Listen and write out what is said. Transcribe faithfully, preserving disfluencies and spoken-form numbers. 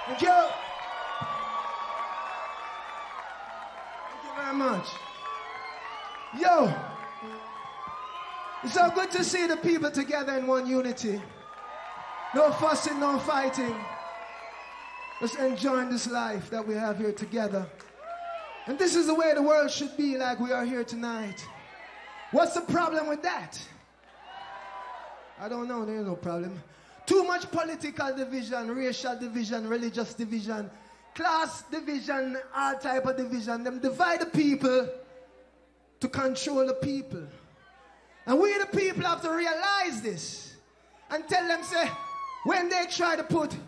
Thank you. Thank you very much. Yo, it's so good to see the people together in one unity. No fussing, no fighting. Just enjoying this life that we have here together. And this is the way the world should be, like we are here tonight. What's the problem with that? I don't know, there's no problem. Too much political division, racial division, religious division, class division, all type of division. Them divide the people to control the people. And we the people have to realize this and tell them, say, when they try to put